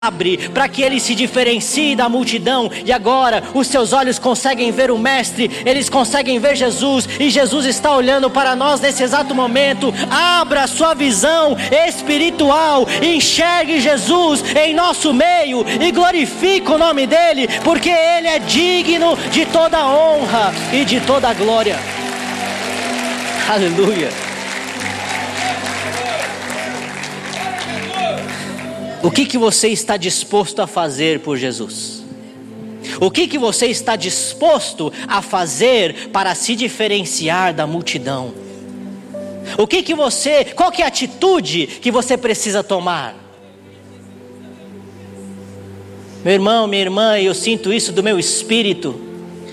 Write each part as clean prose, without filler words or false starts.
abre para que ele se diferencie da multidão, e agora os seus olhos conseguem ver o Mestre, eles conseguem ver Jesus, e Jesus está olhando para nós nesse exato momento. Abra a sua visão espiritual, enxergue Jesus em nosso meio e glorifique o nome dele, porque ele é digno de toda honra e de toda glória. Aleluia. O que você está disposto a fazer por Jesus? O que você está disposto a fazer para se diferenciar da multidão? Qual que é a atitude que você precisa tomar? Meu irmão, minha irmã, eu sinto isso do meu espírito,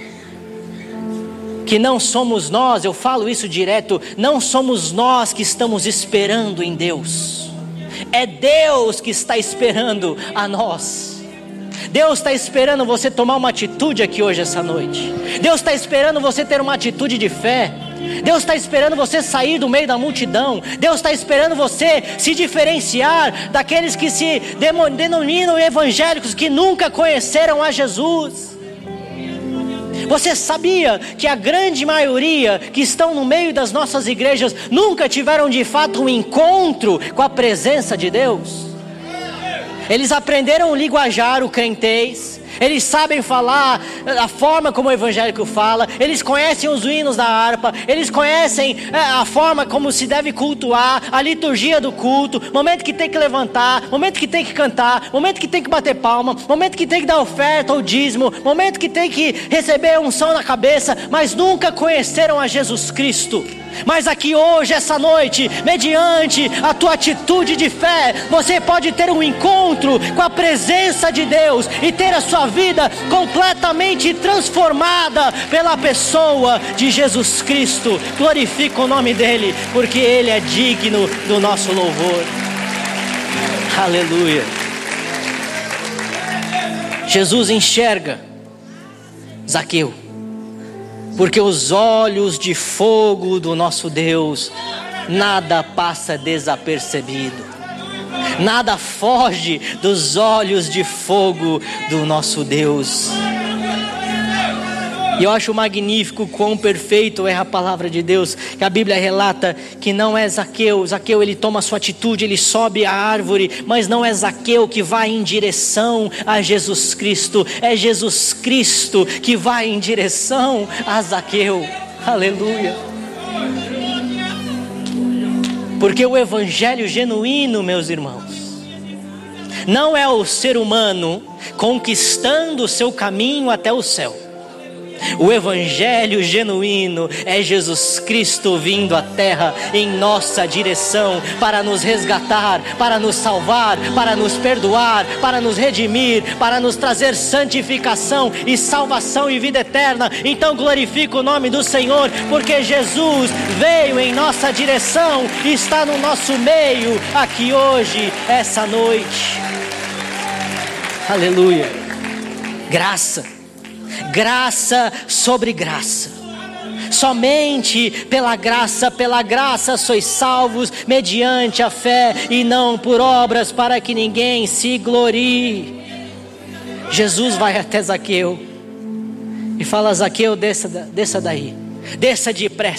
que não somos nós, eu falo isso direto, não somos nós que estamos esperando em Deus. É Deus que está esperando a nós. Deus está esperando você tomar uma atitude aqui hoje, essa noite. Deus está esperando você ter uma atitude de fé. Deus está esperando você sair do meio da multidão. Deus está esperando você se diferenciar daqueles que se denominam evangélicos, que nunca conheceram a Jesus. Você sabia que a grande maioria que estão no meio das nossas igrejas nunca tiveram de fato um encontro com a presença de Deus? Eles aprenderam o linguajar, o crentez, eles sabem falar a forma como o evangélico fala, eles conhecem os hinos da harpa, eles conhecem a forma como se deve cultuar, a liturgia do culto, momento que tem que levantar, momento que tem que cantar, momento que tem que bater palma, momento que tem que dar oferta ou dízimo, momento que tem que receber unção na cabeça, mas nunca conheceram a Jesus Cristo. Mas aqui hoje, essa noite, mediante a tua atitude de fé, você pode ter um encontro com a presença de Deus e ter a sua vida completamente transformada pela pessoa de Jesus Cristo. Glorifica o nome dele, porque ele é digno do nosso louvor. Aleluia. Jesus enxerga Zaqueu, porque os olhos de fogo do nosso Deus, nada passa desapercebido, nada foge dos olhos de fogo do nosso Deus. E eu acho magnífico quão perfeito é a palavra de Deus, que a Bíblia relata que não é Zaqueu. Zaqueu, ele toma sua atitude, ele sobe a árvore, mas não é Zaqueu que vai em direção a Jesus Cristo, é Jesus Cristo que vai em direção a Zaqueu. Aleluia. Porque o evangelho genuíno, meus irmãos, não é o ser humano conquistando o seu caminho até o céu. O evangelho genuíno é Jesus Cristo vindo à terra em nossa direção para nos resgatar, para nos salvar, para nos perdoar, para nos redimir, para nos trazer santificação e salvação e vida eterna. Então glorifica o nome do Senhor, porque Jesus veio em nossa direção e está no nosso meio aqui hoje, essa noite. Aleluia. Graça sobre graça. Somente pela graça sois salvos, mediante a fé, e não por obras, para que ninguém se glorie. Jesus vai até Zaqueu e fala: Zaqueu, desça daí, desça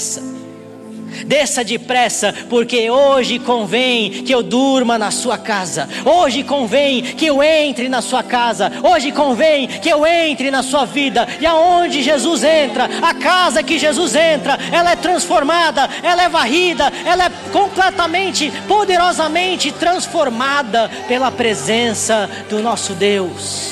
depressa, porque hoje convém que eu durma na sua casa, hoje convém que eu entre na sua casa, hoje convém que eu entre na sua vida. E aonde Jesus entra, a casa que Jesus entra, ela é transformada, ela é varrida, ela é completamente, poderosamente transformada pela presença do nosso Deus.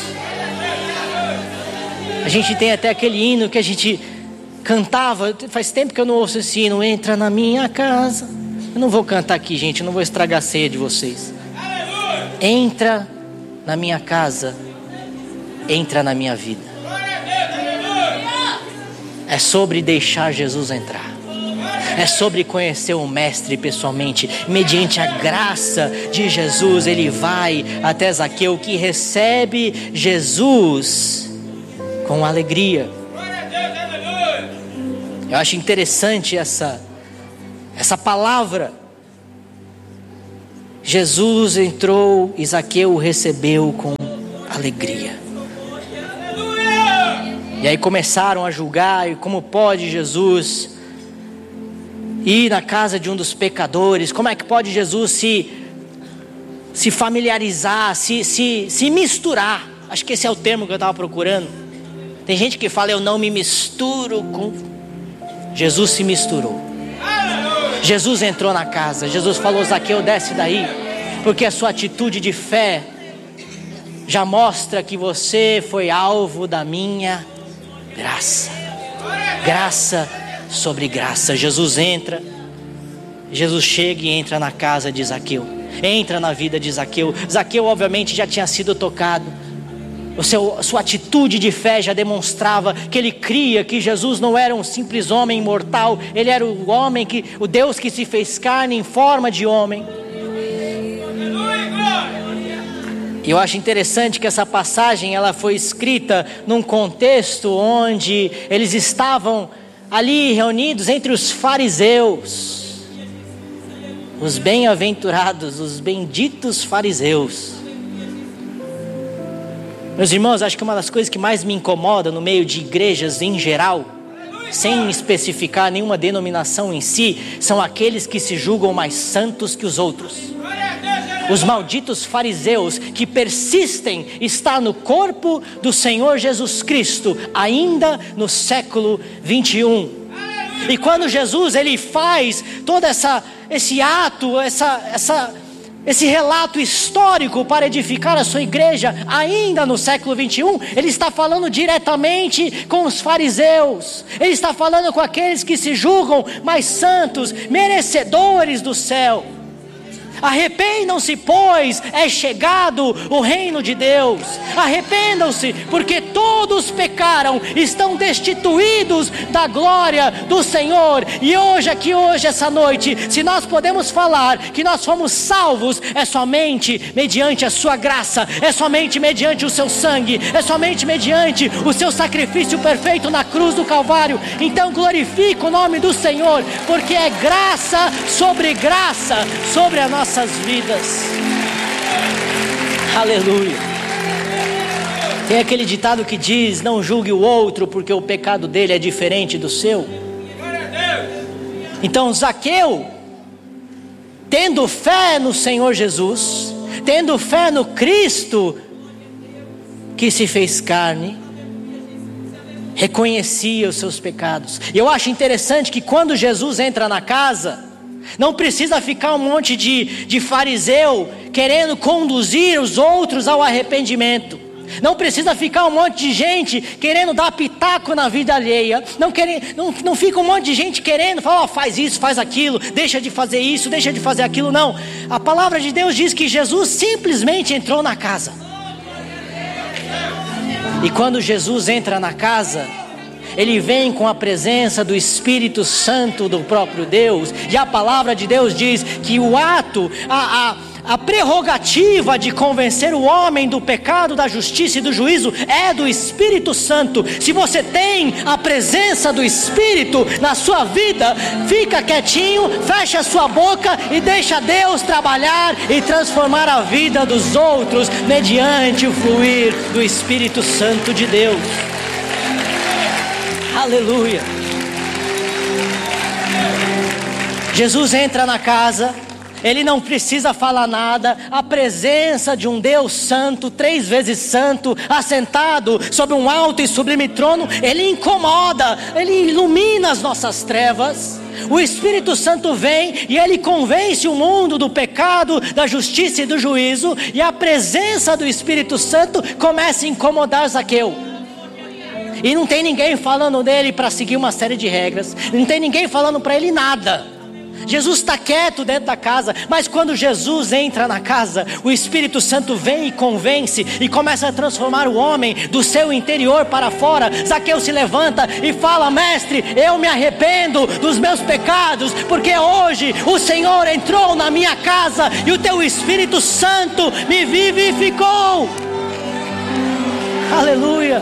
A gente tem até aquele hino que a gente cantava, faz tempo que eu não ouço esse hino: entra na minha casa. Eu não vou cantar aqui, gente, eu não vou estragar a ceia de vocês. Entra na minha casa, entra na minha vida. É sobre deixar Jesus entrar, é sobre conhecer o Mestre pessoalmente. Mediante a graça de Jesus, ele vai até Zaqueu, que recebe Jesus com alegria. Eu acho interessante essa palavra. Jesus entrou e Zaqueu o recebeu com alegria. E aí começaram a julgar, e como pode Jesus ir na casa de um dos pecadores? Como é que pode Jesus se familiarizar, se misturar? Acho que esse é o termo que eu estava procurando. Tem gente que fala, eu não me misturo com... Jesus se misturou. Jesus entrou na casa. Jesus falou, Zaqueu, desce daí, porque a sua atitude de fé já mostra que você foi alvo da minha graça. Graça sobre graça. Jesus entra, Jesus chega e entra na casa de Zaqueu, entra na vida de Zaqueu. Zaqueu obviamente já tinha sido tocado. Sua atitude de fé já demonstrava que ele cria que Jesus não era um simples homem mortal, ele era o Deus que se fez carne em forma de homem. E eu acho interessante que essa passagem ela foi escrita num contexto onde eles estavam ali reunidos entre os fariseus, os bem-aventurados, os benditos fariseus. Meus irmãos, acho que uma das coisas que mais me incomoda no meio de igrejas em geral, sem especificar nenhuma denominação em si, são aqueles que se julgam mais santos que os outros. Os malditos fariseus que persistem estar no corpo do Senhor Jesus Cristo, ainda no século 21. E quando Jesus ele faz todo esse ato, esse relato histórico para edificar a sua igreja, ainda no século 21, ele está falando diretamente com os fariseus. Ele está falando com aqueles que se julgam mais santos, merecedores do céu. Arrependam-se, pois é chegado o reino de Deus. Arrependam-se, porque todos pecaram, estão destituídos da glória do Senhor. E hoje, essa noite, se nós podemos falar que nós fomos salvos, é somente mediante a sua graça, é somente mediante o seu sangue, é somente mediante o seu sacrifício perfeito na cruz do Calvário. Então glorifica o nome do Senhor, porque é graça sobre a nossas vidas. Aleluia. Tem aquele ditado que diz, não julgue o outro porque o pecado dele é diferente do seu. Então Zaqueu, tendo fé no Senhor Jesus, tendo fé no Cristo que se fez carne, reconhecia os seus pecados. E eu acho interessante que quando Jesus entra na casa, não precisa ficar um monte de fariseu querendo conduzir os outros ao arrependimento. Não precisa ficar um monte de gente querendo dar pitaco na vida alheia. Não fica um monte de gente querendo falar, faz isso, faz aquilo, deixa de fazer isso, deixa de fazer aquilo. Não, a palavra de Deus diz que Jesus simplesmente entrou na casa. E quando Jesus entra na casa, ele vem com a presença do Espírito Santo do próprio Deus. E a palavra de Deus diz que o ato, a prerrogativa de convencer o homem do pecado, da justiça e do juízo é do Espírito Santo. Se você tem a presença do Espírito na sua vida, fica quietinho, fecha a sua boca e deixa Deus trabalhar e transformar a vida dos outros mediante o fluir do Espírito Santo de Deus. Aleluia. Jesus entra na casa, ele não precisa falar nada. A presença de um Deus santo, 3 vezes santo, assentado sobre um alto e sublime trono, ele incomoda, ele ilumina as nossas trevas. O Espírito Santo vem e ele convence o mundo do pecado, da justiça e do juízo. E a presença do Espírito Santo começa a incomodar Zaqueu. E não tem ninguém falando dele para seguir uma série de regras. Não tem ninguém falando para ele nada. Jesus está quieto dentro da casa. Mas quando Jesus entra na casa, o Espírito Santo vem e convence e começa a transformar o homem do seu interior para fora. Zaqueu se levanta e fala, mestre, eu me arrependo dos meus pecados, porque hoje o Senhor entrou na minha casa e o teu Espírito Santo me vivificou. Aleluia.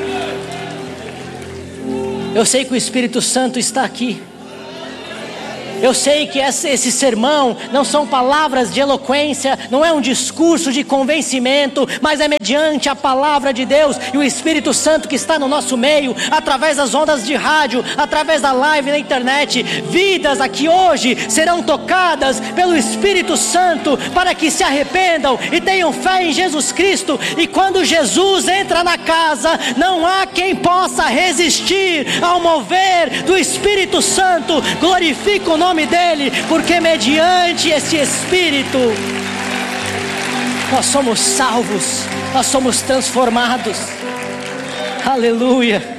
Eu sei que o Espírito Santo está aqui. Eu sei que esse sermão não são palavras de eloquência, não é um discurso de convencimento, mas é mediante a palavra de Deus e o Espírito Santo que está no nosso meio, através das ondas de rádio, através da live na internet. Vidas aqui hoje serão tocadas pelo Espírito Santo para que se arrependam e tenham fé em Jesus Cristo. E quando Jesus entra na casa, não há quem possa resistir ao mover do Espírito Santo. Glorifica o nome dele, porque mediante esse Espírito nós somos salvos, nós somos transformados. Aleluia.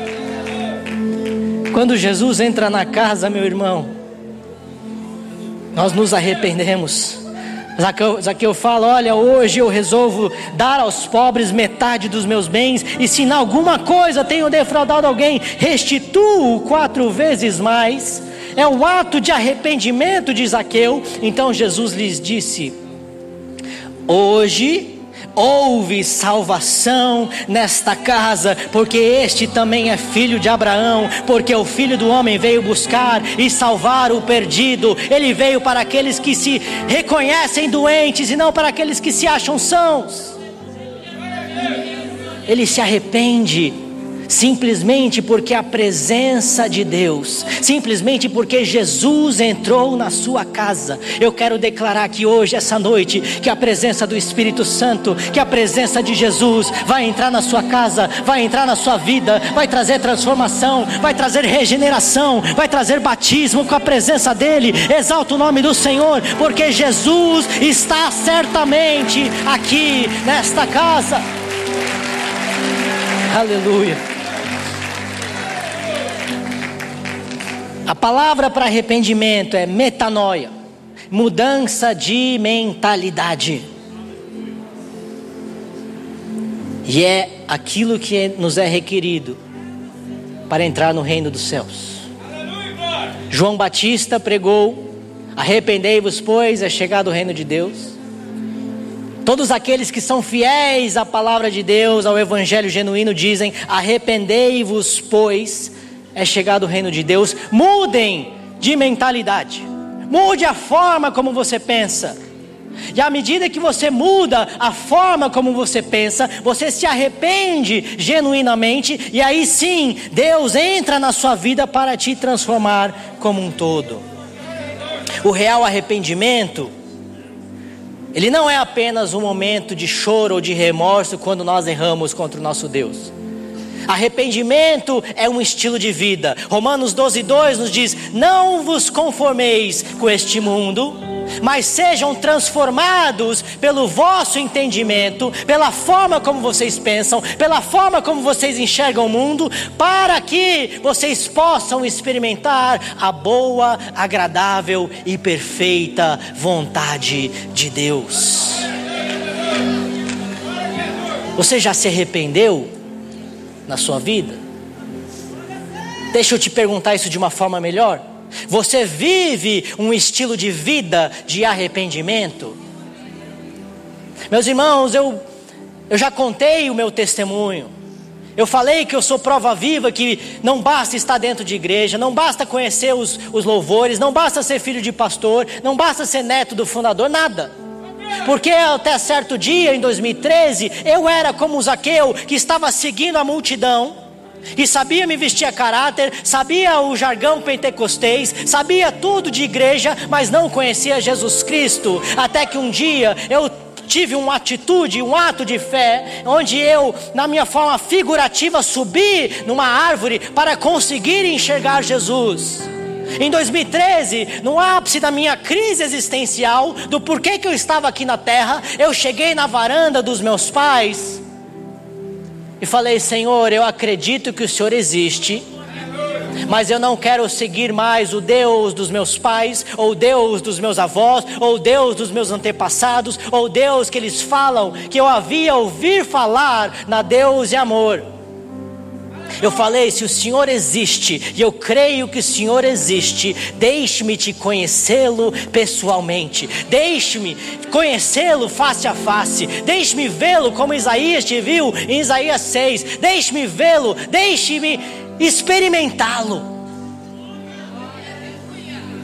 Quando Jesus entra na casa, meu irmão, nós nos arrependemos. Zaqueu fala: olha, hoje eu resolvo dar aos pobres metade dos meus bens, e se em alguma coisa tenho defraudado alguém, restituo 4 vezes mais. É o ato de arrependimento de Zaqueu. Então Jesus lhes disse: hoje houve salvação nesta casa, porque este também é filho de Abraão, porque o Filho do Homem veio buscar e salvar o perdido. Ele veio para aqueles que se reconhecem doentes e não para aqueles que se acham sãos. Ele se arrepende simplesmente porque a presença de Deus, simplesmente porque Jesus entrou na sua casa. Eu quero declarar aqui hoje, essa noite, que a presença do Espírito Santo, que a presença de Jesus vai entrar na sua casa, vai entrar na sua vida, vai trazer transformação, vai trazer regeneração, vai trazer batismo com a presença dele. Exalta o nome do Senhor, porque Jesus está certamente aqui nesta casa. Aleluia. A palavra para arrependimento é metanoia, mudança de mentalidade. E é aquilo que nos é requerido para entrar no reino dos céus. João Batista pregou: arrependei-vos, pois é chegado o reino de Deus. Todos aqueles que são fiéis à palavra de Deus, ao evangelho genuíno, dizem: arrependei-vos, pois é chegado o reino de Deus. Mudem de mentalidade, mude a forma como você pensa. E à medida que você muda a forma como você pensa, você se arrepende genuinamente, e aí sim, Deus entra na sua vida para te transformar como um todo. O real arrependimento, ele não é apenas um momento de choro ou de remorso quando nós erramos contra o nosso Deus. Arrependimento é um estilo de vida. Romanos 12:2 nos diz: não vos conformeis com este mundo, mas sejam transformados pelo vosso entendimento, pela forma como vocês pensam, pela forma como vocês enxergam o mundo, para que vocês possam experimentar a boa, agradável e perfeita vontade de Deus. Você já se arrependeu na sua vida? Deixa eu te perguntar isso de uma forma melhor. Você vive um estilo de vida de arrependimento? Meus irmãos, eu já contei o meu testemunho. Eu falei que eu sou prova viva, que não basta estar dentro de igreja, não basta conhecer os louvores, não basta ser filho de pastor, não basta ser neto do fundador, nada. Porque até certo dia, em 2013, eu era como Zaqueu, que estava seguindo a multidão, e sabia me vestir a caráter, sabia o jargão pentecostês, sabia tudo de igreja, mas não conhecia Jesus Cristo. Até que um dia eu tive uma atitude, um ato de fé, onde eu, na minha forma figurativa, subi numa árvore para conseguir enxergar Jesus. Em 2013, no ápice da minha crise existencial, do porquê que eu estava aqui na terra, eu cheguei na varanda dos meus pais e falei: Senhor, eu acredito que o Senhor existe, mas eu não quero seguir mais o Deus dos meus pais, ou o Deus dos meus avós, ou o Deus dos meus antepassados, ou o Deus que eles falam, que eu havia ouvido falar na Deus e Amor. Eu falei: se o Senhor existe, e eu creio que o Senhor existe, deixe-me te conhecê-lo pessoalmente, deixe-me conhecê-lo face a face, deixe-me vê-lo como Isaías te viu em Isaías 6, deixe-me vê-lo, deixe-me experimentá-lo.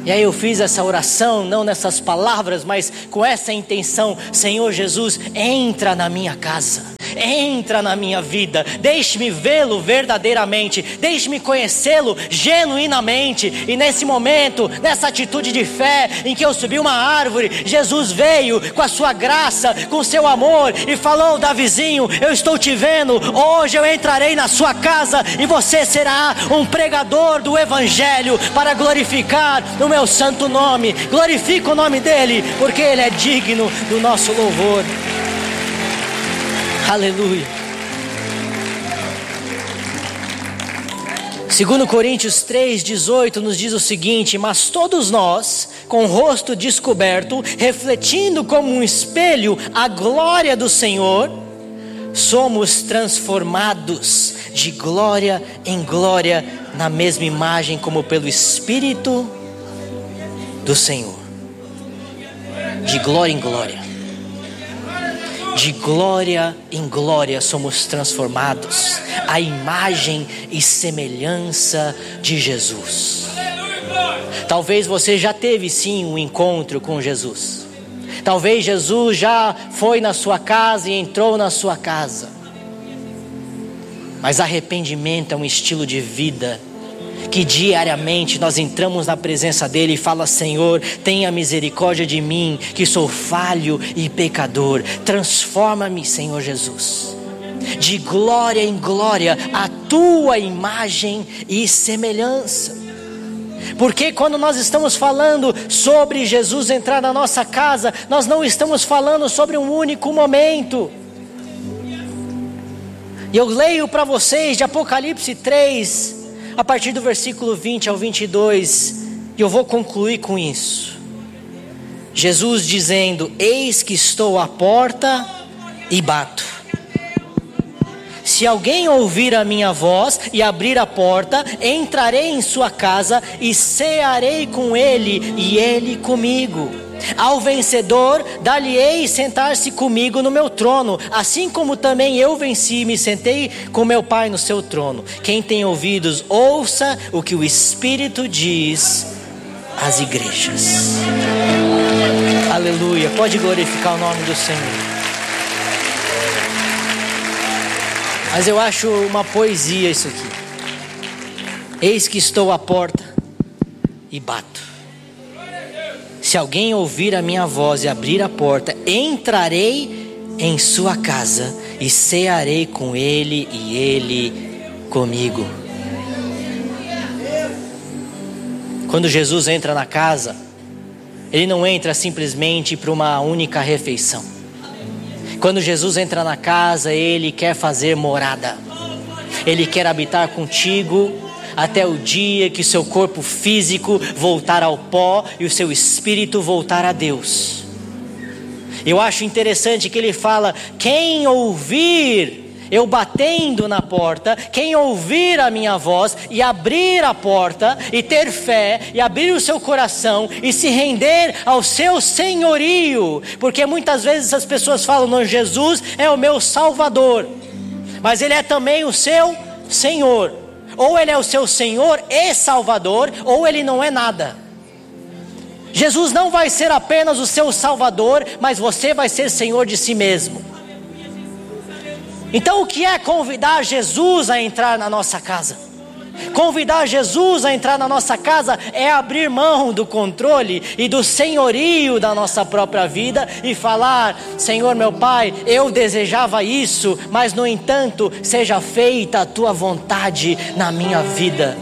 E aí eu fiz essa oração, não nessas palavras, mas com essa intenção: Senhor Jesus, entra na minha casa, entra na minha vida, deixe-me vê-lo verdadeiramente, deixe-me conhecê-lo genuinamente. E nesse momento, nessa atitude de fé, em que eu subi uma árvore, Jesus veio com a sua graça, com o seu amor, e falou: Davizinho, eu estou te vendo, hoje eu entrarei na sua casa, e você será um pregador do Evangelho, para glorificar o meu santo nome. Glorifica o nome dele, porque ele é digno do nosso louvor. Aleluia. 2 Coríntios 3,18 nos diz o seguinte: mas todos nós, com o rosto descoberto, refletindo como um espelho a glória do Senhor, somos transformados de glória em glória, na mesma imagem, como pelo Espírito do Senhor. De glória em glória, de glória em glória somos transformados à imagem e semelhança de Jesus. Talvez você já teve sim um encontro com Jesus. Talvez Jesus já foi na sua casa e entrou na sua casa. Mas arrependimento é um estilo de vida que diariamente nós entramos na presença dele e fala: Senhor, tenha misericórdia de mim, que sou falho e pecador. Transforma-me, Senhor Jesus, de glória em glória, a tua imagem e semelhança. Porque quando nós estamos falando sobre Jesus entrar na nossa casa, nós não estamos falando sobre um único momento. E eu leio para vocês de Apocalipse 3, a partir do versículo 20 ao 22, e eu vou concluir com isso. Jesus dizendo: eis que estou à porta e bato. Se alguém ouvir a minha voz e abrir a porta, entrarei em sua casa e cearei com ele e ele comigo. Ao vencedor dar-lhe-ei sentar-se comigo no meu trono, assim como também eu venci e me sentei com meu Pai no seu trono. Quem tem ouvidos, ouça o que o Espírito diz às igrejas. Aleluia, pode glorificar o nome do Senhor. Mas eu acho uma poesia isso aqui. Eis que estou à porta e bato. Se alguém ouvir a minha voz e abrir a porta, entrarei em sua casa e cearei com ele e ele comigo. Quando Jesus entra na casa, ele não entra simplesmente para uma única refeição. Quando Jesus entra na casa, ele quer fazer morada. Ele quer habitar contigo até o dia que o seu corpo físico voltar ao pó e o seu espírito voltar a Deus. Eu acho interessante que ele fala: quem ouvir eu batendo na porta, quem ouvir a minha voz e abrir a porta e ter fé e abrir o seu coração e se render ao seu senhorio, porque muitas vezes as pessoas falam: não, Jesus é o meu Salvador, mas ele é também o seu Senhor. Ou ele é o seu Senhor e Salvador, ou ele não é nada. Jesus não vai ser apenas o seu Salvador, mas você vai ser Senhor de si mesmo. Então o que é convidar Jesus a entrar na nossa casa? Convidar Jesus a entrar na nossa casa é abrir mão do controle e do senhorio da nossa própria vida e falar: Senhor meu Pai, eu desejava isso, mas no entanto, seja feita a tua vontade na minha vida.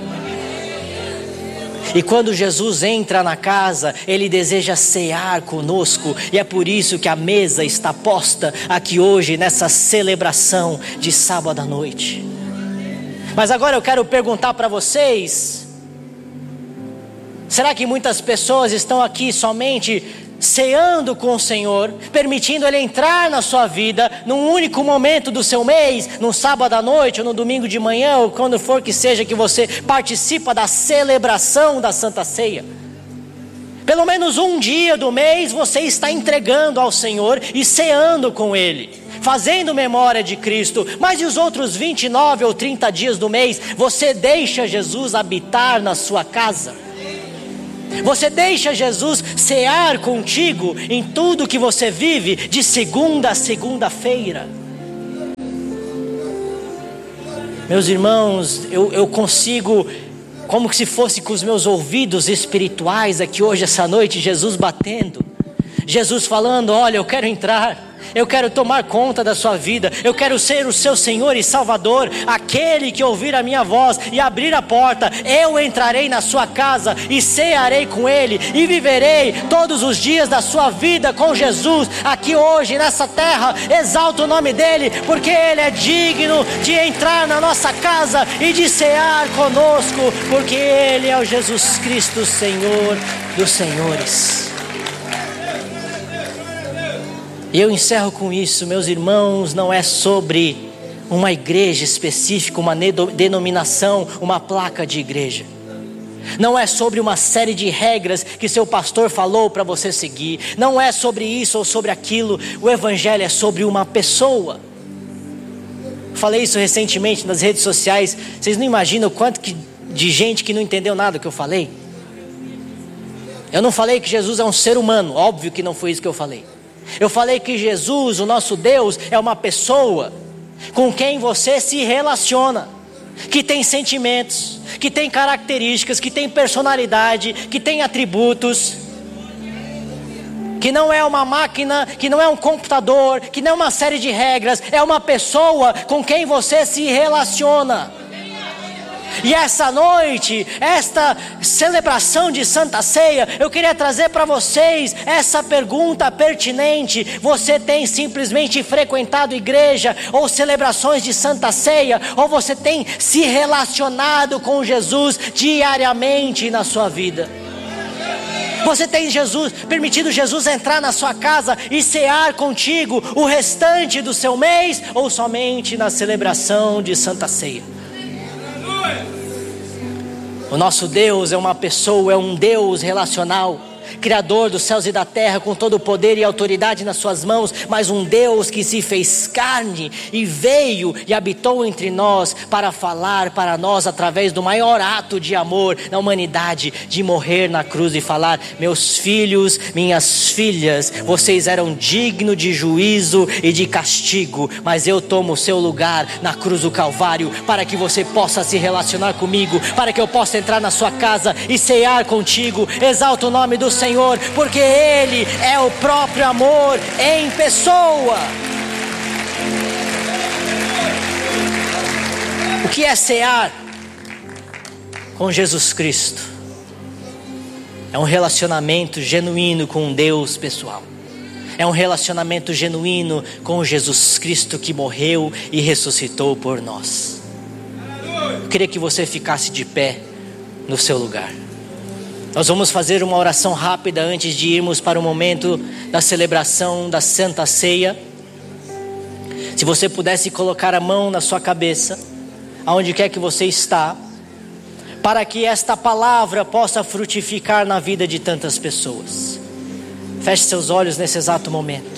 E quando Jesus entra na casa, ele deseja cear conosco, e é por isso que a mesa está posta aqui hoje, nessa celebração de sábado à noite. Mas agora eu quero perguntar para vocês: será que muitas pessoas estão aqui somente ceando com o Senhor, permitindo Ele entrar na sua vida num único momento do seu mês, num sábado à noite, ou no domingo de manhã, ou quando for que seja que você participa da celebração da Santa Ceia? Pelo menos um dia do mês você está entregando ao Senhor e ceando com Ele, fazendo memória de Cristo. Mas e os outros 29 ou 30 dias do mês, você deixa Jesus habitar na sua casa? Você deixa Jesus cear contigo em tudo que você vive de segunda a segunda-feira? Meus irmãos, eu consigo, como se fosse com os meus ouvidos espirituais aqui hoje, essa noite, Jesus batendo, Jesus falando: olha, eu quero entrar, eu quero tomar conta da sua vida, eu quero ser o seu Senhor e Salvador. Aquele que ouvir a minha voz e abrir a porta, eu entrarei na sua casa e cearei com ele, e viverei todos os dias da sua vida com Jesus, aqui hoje nessa terra. Exalta o nome dele, porque ele é digno de entrar na nossa casa e de cear conosco, porque ele é o Jesus Cristo, Senhor dos senhores. E eu encerro com isso, meus irmãos. Não é sobre uma igreja específica, uma denominação, uma placa de igreja. Não é sobre uma série de regras que seu pastor falou para você seguir. Não é sobre isso ou sobre aquilo. O evangelho é sobre uma pessoa. Falei isso recentemente nas redes sociais. Vocês não imaginam o quanto de gente que não entendeu nada do que eu falei? Eu não falei que Jesus é um ser humano. Óbvio que não foi isso que eu falei. Eu falei que Jesus, o nosso Deus, é uma pessoa com quem você se relaciona, que tem sentimentos, que tem características, que tem personalidade, que tem atributos, que não é uma máquina, que não é um computador, que não é uma série de regras, é uma pessoa com quem você se relaciona. E essa noite, esta celebração de Santa Ceia, eu queria trazer para vocês essa pergunta pertinente: você tem simplesmente frequentado igreja ou celebrações de Santa Ceia, ou você tem se relacionado com Jesus diariamente na sua vida? Você tem permitido Jesus entrar na sua casa e cear contigo o restante do seu mês, ou somente na celebração de Santa Ceia? O nosso Deus é uma pessoa, é um Deus relacional, Criador dos céus e da terra, com todo o poder e autoridade nas suas mãos, mas um Deus que se fez carne e veio e habitou entre nós para falar para nós através do maior ato de amor na humanidade, de morrer na cruz e falar: meus filhos, minhas filhas, vocês eram dignos de juízo e de castigo, mas eu tomo o seu lugar na cruz do Calvário, para que você possa se relacionar comigo, para que eu possa entrar na sua casa e cear contigo. Exalta o nome do Senhor, porque Ele é o próprio amor em pessoa. O que é cear com Jesus Cristo? É um relacionamento genuíno com um Deus pessoal. É um relacionamento genuíno com Jesus Cristo, que morreu e ressuscitou por nós. Eu queria que você ficasse de pé no seu lugar. Nós vamos fazer uma oração rápida antes de irmos para o momento da celebração da Santa Ceia. Se você pudesse colocar a mão na sua cabeça, aonde quer que você está, para que esta palavra possa frutificar na vida de tantas pessoas. Feche seus olhos nesse exato momento.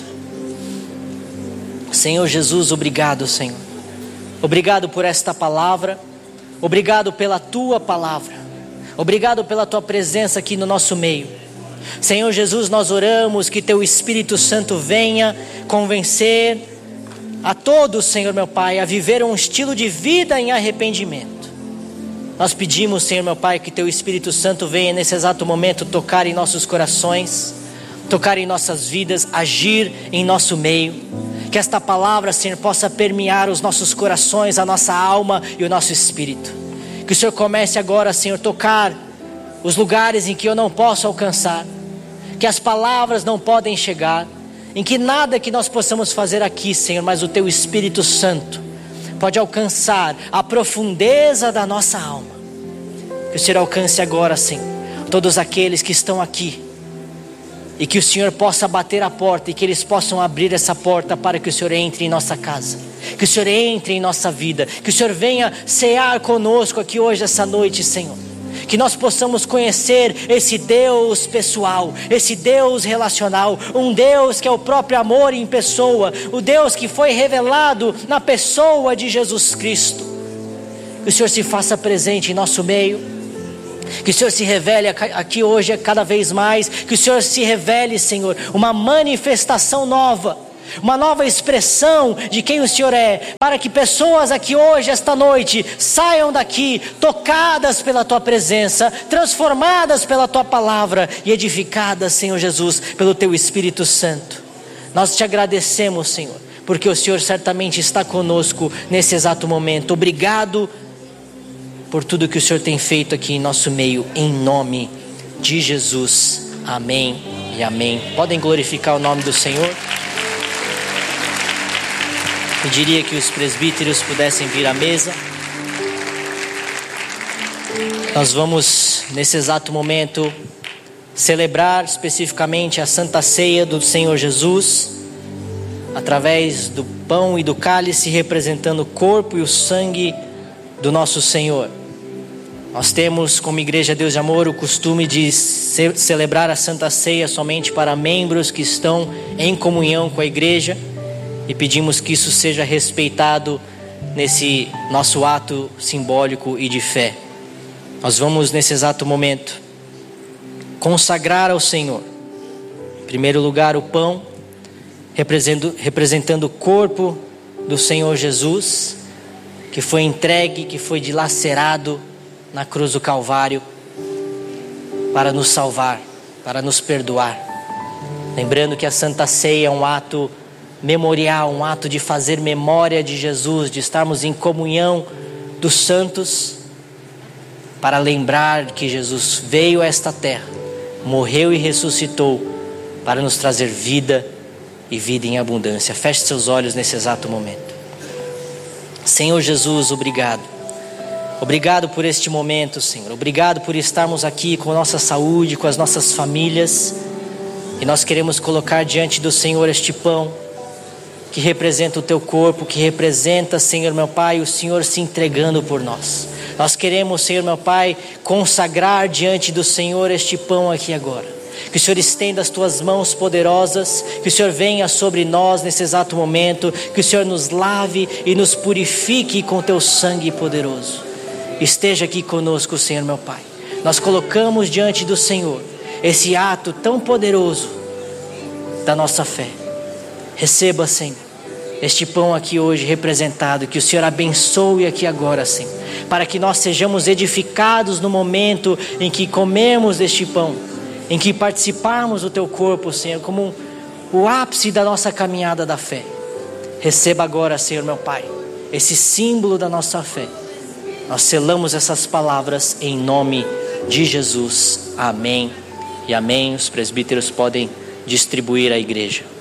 Senhor Jesus, obrigado, Senhor. Obrigado por esta palavra. Obrigado pela tua palavra. Obrigado pela tua presença aqui no nosso meio. Senhor Jesus, nós oramos que teu Espírito Santo venha convencer a todos, Senhor meu Pai, a viver um estilo de vida em arrependimento. Nós pedimos, Senhor meu Pai, que teu Espírito Santo venha nesse exato momento tocar em nossos corações, tocar em nossas vidas, agir em nosso meio. Que esta palavra, Senhor, possa permear os nossos corações, a nossa alma e o nosso espírito. Que o Senhor comece agora, Senhor, tocar os lugares em que eu não posso alcançar, que as palavras não podem chegar, em que nada que nós possamos fazer aqui, Senhor, mas o teu Espírito Santo pode alcançar a profundeza da nossa alma. Que o Senhor alcance agora, Senhor, todos aqueles que estão aqui, e que o Senhor possa bater a porta e que eles possam abrir essa porta para que o Senhor entre em nossa casa, que o Senhor entre em nossa vida, que o Senhor venha cear conosco aqui hoje, essa noite, Senhor. Que nós possamos conhecer esse Deus pessoal, esse Deus relacional, um Deus que é o próprio amor em pessoa, o Deus que foi revelado na pessoa de Jesus Cristo. Que o Senhor se faça presente em nosso meio, Que o Senhor se revele aqui hoje cada vez mais. Que o Senhor se revele, Senhor, uma manifestação nova, uma nova expressão de quem o Senhor é, para que pessoas aqui hoje, esta noite, saiam daqui tocadas pela Tua presença, transformadas pela Tua palavra e edificadas, Senhor Jesus, pelo Teu Espírito Santo. Nós te agradecemos, Senhor, porque o Senhor certamente está conosco nesse exato momento. Obrigado por tudo que o Senhor tem feito aqui em nosso meio, em nome de Jesus. Amém e amém. Podem glorificar o nome do Senhor. Pediria que os presbíteros pudessem vir à mesa. Nós vamos, nesse exato momento, celebrar especificamente a Santa Ceia do Senhor Jesus, através do pão e do cálice, representando o corpo e o sangue do nosso Senhor. Nós temos, como Igreja Deus de Amor, o costume de celebrar a Santa Ceia somente para membros que estão em comunhão com a igreja, e pedimos que isso seja respeitado nesse nosso ato simbólico e de fé. Nós vamos, nesse exato momento, consagrar ao Senhor, em primeiro lugar, o pão, representando o corpo do Senhor Jesus, que foi entregue, que foi dilacerado na cruz do Calvário, para nos salvar, para nos perdoar. Lembrando que a Santa Ceia é um ato memorial, um ato de fazer memória de Jesus, de estarmos em comunhão dos santos, para lembrar que Jesus veio a esta terra, morreu e ressuscitou, para nos trazer vida e vida em abundância. Feche seus olhos nesse exato momento. Senhor Jesus, obrigado. Obrigado por este momento, Senhor. Obrigado por estarmos aqui com a nossa saúde, com as nossas famílias. E nós queremos colocar diante do Senhor este pão, que representa o Teu corpo, que representa, Senhor meu Pai, o Senhor se entregando por nós. Nós queremos, Senhor meu Pai, consagrar diante do Senhor este pão aqui agora. Que o Senhor estenda as Tuas mãos poderosas, que o Senhor venha sobre nós nesse exato momento, que o Senhor nos lave e nos purifique com Teu sangue poderoso. Esteja aqui conosco, Senhor meu Pai. Nós colocamos diante do Senhor esse ato tão poderoso da nossa fé. Receba, Senhor, este pão aqui hoje representado, que o Senhor abençoe aqui agora, Senhor, para que nós sejamos edificados no momento em que comemos deste pão, em que participarmos do Teu corpo, Senhor, como o ápice da nossa caminhada da fé. Receba agora, Senhor meu Pai, esse símbolo da nossa fé. Nós selamos essas palavras em nome de Jesus. Amém e amém. Os presbíteros podem distribuir à igreja.